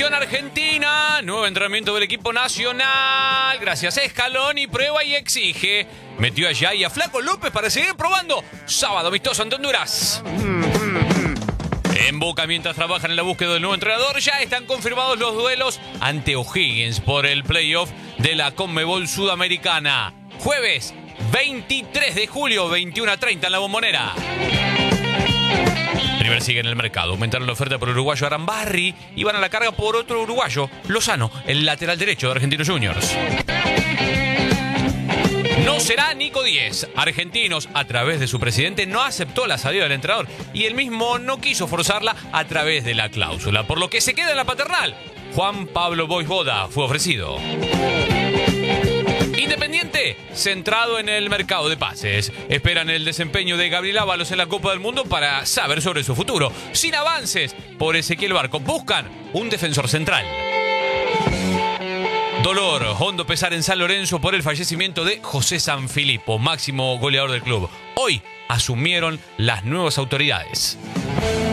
selección argentina. Nuevo entrenamiento del equipo nacional. Gracias a Scaloni, prueba y exige. Metió allá y a Flaco López para seguir probando. Sábado amistoso ante Honduras. En Boca, mientras trabajan en la búsqueda del nuevo entrenador, ya están confirmados los duelos ante O'Higgins por el playoff de la Conmebol Sudamericana. Jueves 23 de julio, 21:30 en la Bombonera. River sigue en el mercado. Aumentaron la oferta por el uruguayo Arambarri y van a la carga por otro uruguayo, Lozano, el lateral derecho de Argentinos Juniors. No será Nico Díez. Argentinos, a través de su presidente, no aceptó la salida del entrenador y él mismo no quiso forzarla a través de la cláusula, por lo que se queda en la paternal. Juan Pablo Voivoda fue ofrecido. Independiente, centrado en el mercado de pases. Esperan el desempeño de Gabriel Ábalos en la Copa del Mundo para saber sobre su futuro. Sin avances por Ezequiel Barco, buscan un defensor central. Dolor, hondo pesar en San Lorenzo por el fallecimiento de José Sanfilippo, máximo goleador del club. Hoy asumieron las nuevas autoridades.